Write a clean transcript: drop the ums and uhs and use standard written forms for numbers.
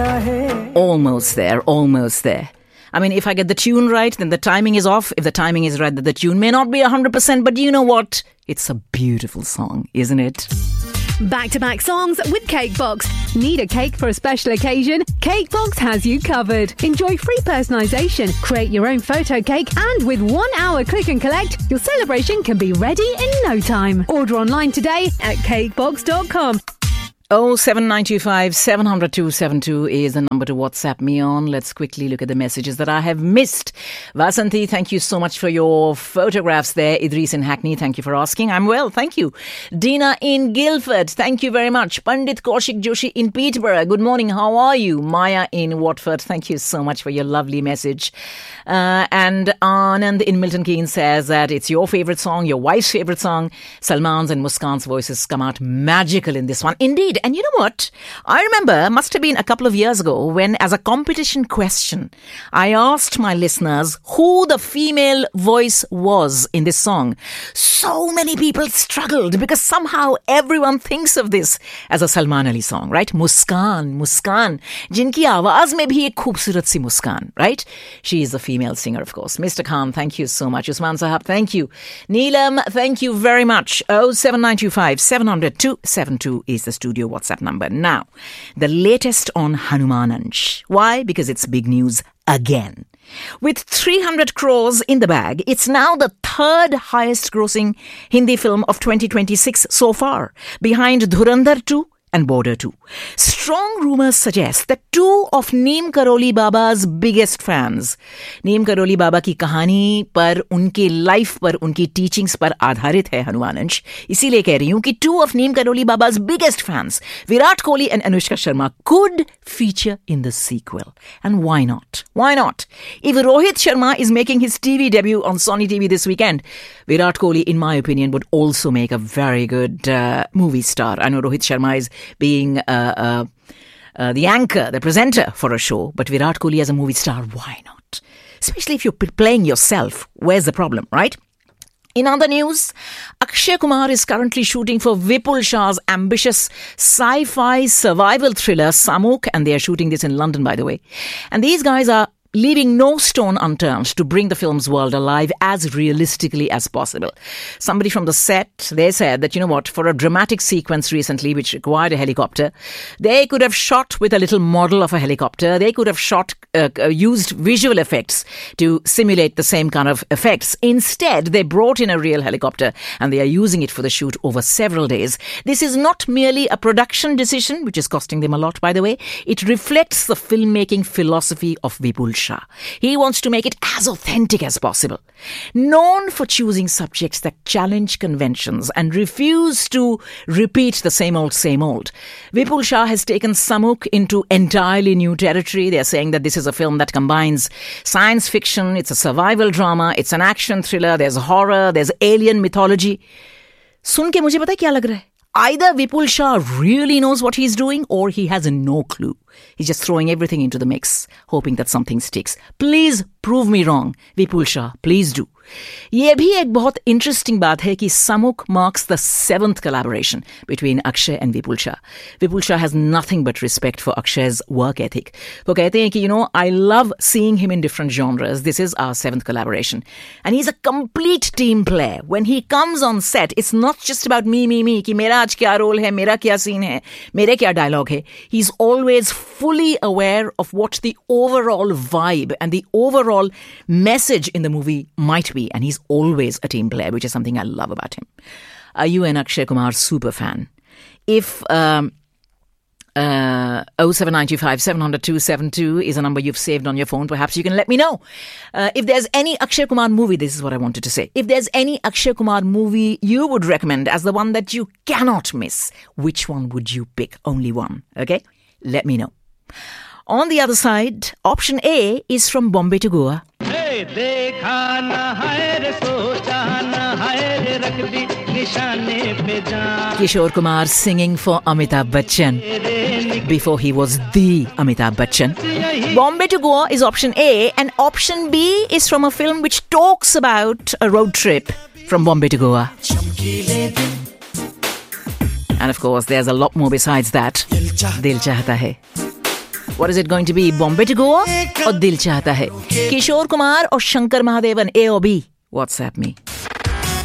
Almost there, almost there. I mean, if I get the tune right, then the timing is off. If the timing is right, then the tune may not be 100%, but you know what? It's a beautiful song, isn't it? Back-to-back songs with Cakebox. Need a cake for a special occasion? Cakebox has you covered. Enjoy free personalisation, create your own photo cake, and with 1 hour click and collect, your celebration can be ready in no time. Order online today at cakebox.com. 07925 700 272 is the number to WhatsApp me on. Let's quickly look at the messages that I have missed. Vasanthi, thank you so much for your photographs there. Idris in Hackney, thank you for asking. I'm well, thank you. Dina in Guildford, thank you very much. Pandit Kaushik Joshi in Peterborough, good morning, how are you? Maya in Watford, thank you so much for your lovely message. And Anand in Milton Keynes says that it's your favourite song, your wife's favourite song. Salman's and Muskan's voices come out magical in this one. Indeed. And you know what? I remember, must have been a couple of years ago, when as a competition question, I asked my listeners who the female voice was in this song. So many people struggled because somehow everyone thinks of this as a Salman Ali song, right? Muskan, Muskan. Jinki awaaz mein bhi ek khoobsurat si muskan, right? She is a female singer, of course. Mr. Khan, thank you so much. Usman Sahab, thank you. Neelam, thank you very much. 07925 700 272 is the studio WhatsApp number. Now, the latest on Hanumanansh. Why? Because it's big news again. With 300 crores in the bag, it's now the third highest grossing Hindi film of 2026 so far, behind Dhurandhar 2 and Border 2. Strong rumors suggest that two of Neem Karoli Baba's biggest fans, Neem Karoli Baba की कहानी पर, उनके life पर, उनकी teachings पर आधारित है हनुमानंश. इसीलिए कह रही हूँ कि two of Neem Karoli Baba's biggest fans, Virat Kohli and Anushka Sharma, could feature in the sequel. And why not? Why not? If Rohit Sharma is making his TV debut on Sony TV this weekend, Virat Kohli, in my opinion, would also make a very good movie star. I know Rohit Sharma is being the anchor, the presenter for a show, but Virat Kohli as a movie star, why not? Especially if you're playing yourself. Where's the problem, right? In other news, Akshay Kumar is currently shooting for Vipul Shah's ambitious sci-fi survival thriller Samukh, and they are shooting this in London, by the way. And these guys are leaving no stone unturned to bring the film's world alive as realistically as possible. Somebody from the set, they said that, you know what, for a dramatic sequence recently which required a helicopter, they could have shot with a little model of a helicopter. They could have used visual effects to simulate the same kind of effects. Instead, they brought in a real helicopter and they are using it for the shoot over several days. This is not merely a production decision, which is costing them a lot, by the way. It reflects the filmmaking philosophy of Vipul Shah. He wants to make it as authentic as possible. Known for choosing subjects that challenge conventions and refuse to repeat the same old, Vipul Shah has taken Samukh into entirely new territory. They are saying that this is a film that combines science fiction, it's a survival drama, it's an action thriller, there's horror, there's alien mythology. सुन के मुझे पता है क्या लग रहा है? Either Vipul Shah really knows what he's doing or he has no clue. He's just throwing everything into the mix, hoping that something sticks. Please prove me wrong, Vipul Shah. Please do. ये भी एक बहुत interesting बात है कि Samukh marks the 7th collaboration between Akshay and Vipul Shah. Vipul Shah has nothing but respect for Akshay's work ethic. वो कहते हैं कि, you know, I love seeing him in different genres. This is our 7th collaboration. And he's a complete team player. When he comes on set, it's not just about me, कि मेरा आज क्या role है, मेरा क्या scene है, मेरे क्या dialogue है. He's always fully aware of what the overall vibe and the overall message in the movie might be. And he's always a team player, which is something I love about him. Are you an Akshay Kumar super fan? If 07925 700 272 is a number you've saved on your phone, perhaps you can let me know. If there's any Akshay Kumar movie, this is what I wanted to say. If there's any Akshay Kumar movie you would recommend as the one that you cannot miss, which one would you pick? Only one, okay? Let me know. On the other side, option A is from Bombay to Goa. Kishore Kumar singing for Amitabh Bachchan before he was the Amitabh Bachchan. Bombay to Goa is option A, and option B is from a film which talks about a road trip from Bombay to Goa. And of course, there's a lot more besides that. Dil Chahta Hai. What is it going to be? Bombay to Goa or Dil Chahta Hai? Kishore Kumar or Shankar Mahadevan? A or B? WhatsApp me.